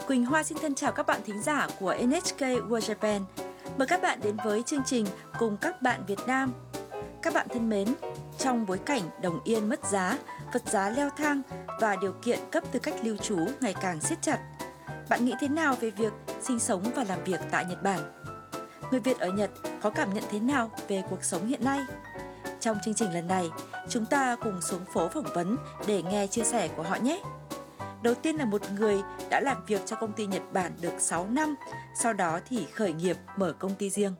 Quỳnh Hoa xin thân chào các bạn thính giả của NHK World Japan. Mời các bạn đến với chương trình Cùng các bạn Việt Nam. Các bạn thân mến, trong bối cảnh đồng yên mất giá, vật giá leo thang và điều kiện cấp tư cách lưu trú ngày càng siết chặt, bạn nghĩ thế nào về việc sinh sống và làm việc tại Nhật Bản? Người Việt ở Nhật có cảm nhận thế nào về cuộc sống hiện nay? Trong chương trình lần này, chúng ta cùng xuống phố phỏng vấn để nghe chia sẻ của họ nhé! Đầu tiên là một người đã làm việc cho công ty Nhật Bản được 6 năm, sau đó thì khởi nghiệp mở công ty riêng.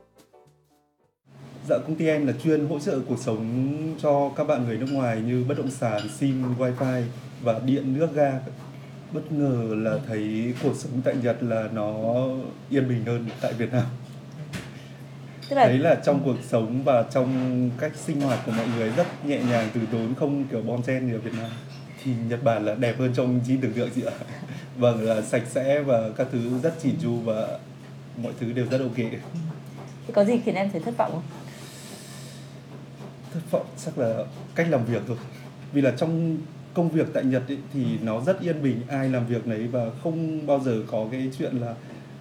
Dạ, công ty em là chuyên hỗ trợ cuộc sống cho các bạn người nước ngoài như bất động sản, SIM, Wi-Fi và điện nước ga. Bất ngờ là thấy cuộc sống tại Nhật là nó yên bình hơn tại Việt Nam. Thấy là trong cuộc sống và trong cách sinh hoạt của mọi người rất nhẹ nhàng, từ tốn, không kiểu bon chen như ở Việt Nam. Thì Nhật Bản là đẹp hơn trong trí tưởng tượng chị ạ. Vâng, là sạch sẽ và các thứ rất chỉn chu và mọi thứ đều rất ok. Thế có gì khiến em thấy thất vọng không? Thất vọng chắc là cách làm việc thôi. Vì là trong công việc tại Nhật ấy, thì nó rất yên bình, ai làm việc nấy và không bao giờ có cái chuyện là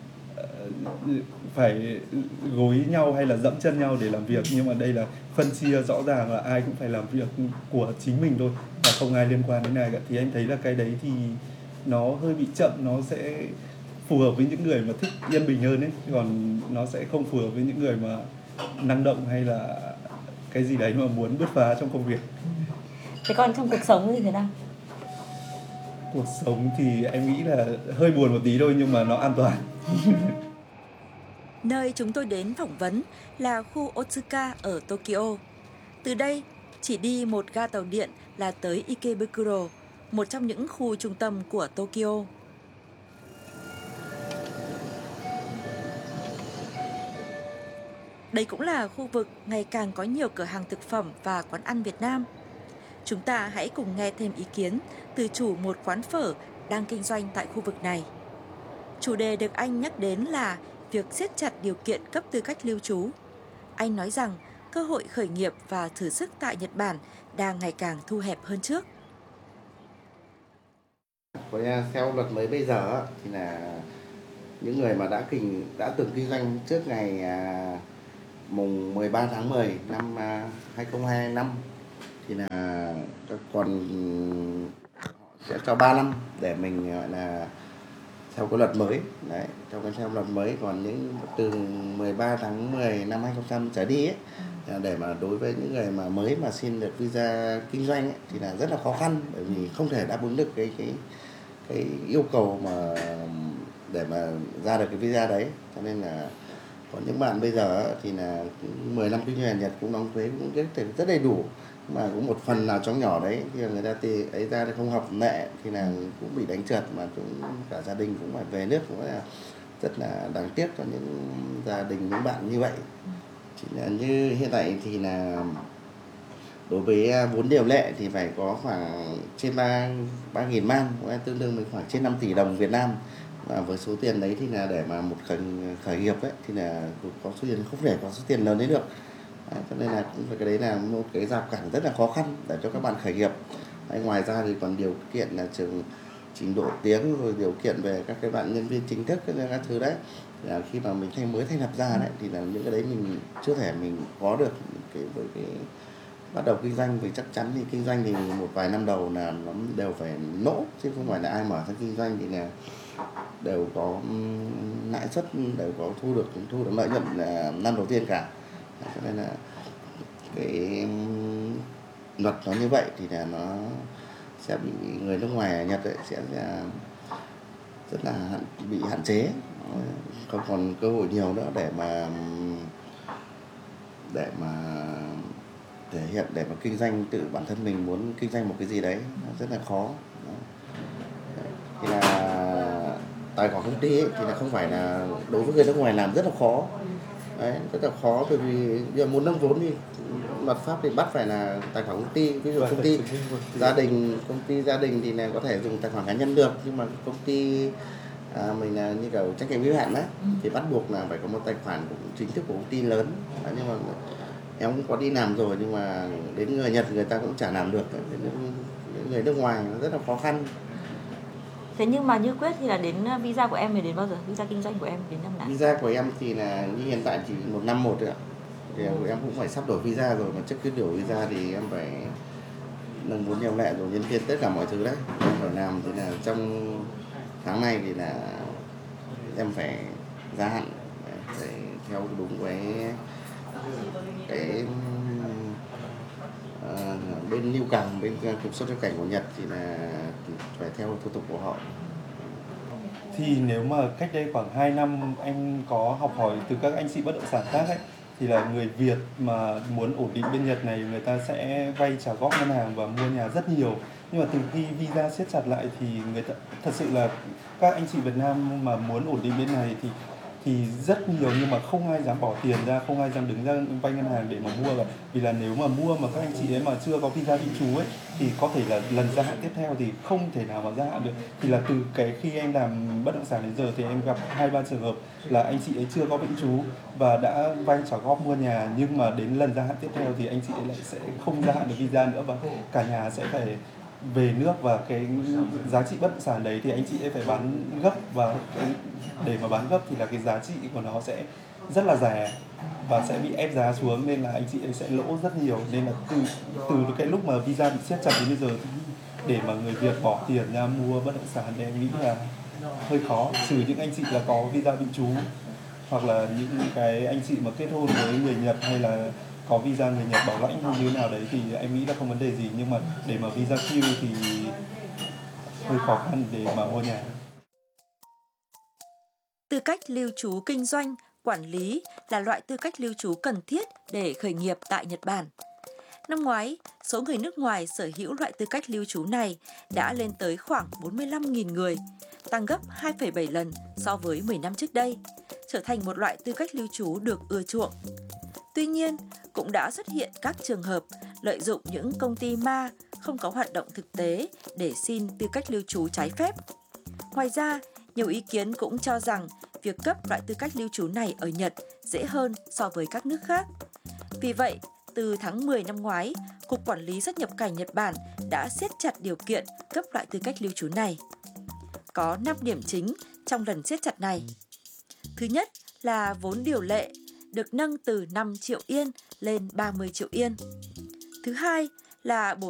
phải gối nhau hay là dẫm chân nhau để làm việc. Nhưng mà đây là phân chia rõ ràng là ai cũng phải làm việc của chính mình thôi và không ai liên quan đến ai cả. Thì em thấy là cái đấy thì nó hơi bị chậm, nó sẽ phù hợp với những người mà thích yên bình hơn ấy, còn nó sẽ không phù hợp với những người mà năng động hay là cái gì đấy mà muốn bứt phá trong công việc. Thế còn trong cuộc sống thì thế nào? Cuộc sống thì em nghĩ là hơi buồn một tí thôi nhưng mà nó an toàn. Nơi chúng tôi đến phỏng vấn là khu Otsuka ở Tokyo. Từ đây, chỉ đi một ga tàu điện là tới Ikebukuro, một trong những khu trung tâm của Tokyo. Đây cũng là khu vực ngày càng có nhiều cửa hàng thực phẩm và quán ăn Việt Nam. Chúng ta hãy cùng nghe thêm ý kiến từ chủ một quán phở đang kinh doanh tại khu vực này. Chủ đề được anh nhắc đến là việc siết chặt điều kiện cấp tư cách lưu trú. Anh nói rằng cơ hội khởi nghiệp và thử sức tại Nhật Bản đang ngày càng thu hẹp hơn trước. Theo luật mới bây giờ thì là những người mà đã từng kinh doanh trước ngày mùng 13 tháng 10 năm 2025 thì là còn họ sẽ cho 3 năm để mình gọi là theo cái luật mới đấy, theo luật mới. Còn những từ 13 tháng 10 năm 2025 trở đi ấy, để mà đối với những người mà mới mà xin được visa kinh doanh ấy, thì là rất là khó khăn, bởi vì không thể đáp ứng được cái yêu cầu mà để mà ra được cái visa đấy. Cho nên là có những bạn bây giờ thì là 10 năm kinh doanh ở Nhật cũng đóng thuế cũng rất đầy đủ, mà cũng một phần nào trong nhỏ đấy thì người ta thì ấy ra không hợp lệ thì là cũng bị đánh trượt, mà cũng cả gia đình cũng phải về nước, cũng là rất là đáng tiếc cho những gia đình, những bạn như vậy. Chỉ là như hiện tại thì là đối với vốn điều lệ thì phải có khoảng trên 3.000 man, tương đương với khoảng trên 5 tỷ đồng Việt Nam. Và với số tiền đấy thì là để mà một khởi nghiệp ấy thì là có số tiền, không thể có số tiền lớn đấy được. Cho nên là cũng phải, cái đấy là một cái rào cản rất là khó khăn để cho các bạn khởi nghiệp. Ngoài ra thì còn điều kiện là trình độ tiếng, rồi điều kiện về các cái bạn nhân viên chính thức, các thứ đấy, là khi mà mình mới thành lập ra đấy thì là những cái đấy mình chưa thể mình có được với cái bắt đầu kinh doanh. Vì chắc chắn thì kinh doanh thì một vài năm đầu là nó đều phải lỗ, chứ không phải là ai mở ra kinh doanh thì là đều có lãi suất, đều có thu được lợi nhuận là năm đầu tiên cả. Cho nên là cái luật nó như vậy thì là nó sẽ bị người nước ngoài ở Nhật ấy, sẽ rất là bị hạn chế, không còn cơ hội nhiều nữa để mà thể hiện, để mà kinh doanh. Tự bản thân mình muốn kinh doanh một cái gì đấy nó rất là khó. Thì là tài khoản công ty ấy, thì là không phải là đối với người nước ngoài làm rất là khó. Đấy, rất là khó, bởi vì giờ muốn nâng vốn thì luật pháp thì bắt phải là tài khoản công ty. Ví dụ công ty gia đình thì là có thể dùng tài khoản cá nhân được, nhưng mà công ty mình là như kiểu trách nhiệm hữu hạn đấy thì bắt buộc là phải có một tài khoản chính thức của công ty lớn. Nhưng mà em cũng có đi làm rồi, nhưng mà đến người Nhật người ta cũng chả làm được. Đến người nước ngoài nó rất là khó khăn. Thế nhưng mà như Quyết thì là đến visa của em thì đến bao giờ? Visa kinh doanh của em đến năm nào? Visa của em thì là như hiện tại chỉ 1 năm một thôi ạ. Thì em cũng phải sắp đổi visa rồi, mà trước khi đổi visa thì em phải nâng vốn điều lệ rồi nhân viên tất cả mọi thứ đấy. Em phải làm thì là trong tháng này thì là em phải gia hạn, phải theo đúng cái bên Lưu Càng, bên cục xuất nhập cảnh của Nhật thì là phải theo thủ tục của họ. Thì nếu mà cách đây khoảng 2 năm em có học hỏi từ các anh chị bất động sản khác ấy, thì là người Việt mà muốn ổn định bên Nhật này, người ta sẽ vay trả góp ngân hàng và mua nhà rất nhiều. Nhưng mà từ khi visa siết chặt lại thì người ta thật sự là các anh chị Việt Nam mà muốn ổn định bên này thì rất nhiều, nhưng mà không ai dám bỏ tiền ra, không ai dám đứng ra vay ngân hàng để mà mua cả. Vì là nếu mà mua mà các anh chị ấy mà chưa có visa định trú ấy thì có thể là lần gia hạn tiếp theo thì không thể nào mà gia hạn được. Thì là từ cái khi em làm bất động sản đến giờ thì em gặp 2-3 trường hợp là anh chị ấy chưa có vĩnh trú và đã vay trả góp mua nhà, nhưng mà đến lần gia hạn tiếp theo thì anh chị ấy lại sẽ không gia hạn được visa nữa và cả nhà sẽ phải về nước, và cái giá trị bất động sản đấy thì anh chị ấy phải bán gấp, và để mà bán gấp thì là cái giá trị của nó sẽ rất là rẻ và sẽ bị ép giá xuống, nên là anh chị ấy sẽ lỗ rất nhiều. Nên là từ cái lúc mà visa bị siết chặt đến bây giờ thì để mà người Việt bỏ tiền ra mua bất động sản thì em nghĩ là hơi khó, trừ những anh chị là có visa định trú hoặc là những cái anh chị mà kết hôn với người Nhật hay là có visa người Nhật bảo lãnh hay như thế nào đấy thì em nghĩ là không vấn đề gì, nhưng mà để mà visa Q thì hơi khó khăn để mà mua nhà. Tư cách lưu trú kinh doanh, quản lý là loại tư cách lưu trú cần thiết để khởi nghiệp tại Nhật Bản. Năm ngoái, số người nước ngoài sở hữu loại tư cách lưu trú này đã lên tới khoảng 45.000 người, tăng gấp 2,7 lần so với 10 năm trước đây, trở thành một loại tư cách lưu trú được ưa chuộng. Tuy nhiên, cũng đã xuất hiện các trường hợp lợi dụng những công ty ma không có hoạt động thực tế để xin tư cách lưu trú trái phép. Ngoài ra, nhiều ý kiến cũng cho rằng việc cấp loại tư cách lưu trú này ở Nhật dễ hơn so với các nước khác. Vì vậy, từ tháng 10 năm ngoái, Cục Quản lý xuất nhập cảnh Nhật Bản đã siết chặt điều kiện cấp loại tư cách lưu trú này. Có 5 điểm chính trong lần siết chặt này. Thứ nhất là vốn điều lệ được nâng từ 5 triệu yên lên 30 triệu yên. Thứ hai là bổ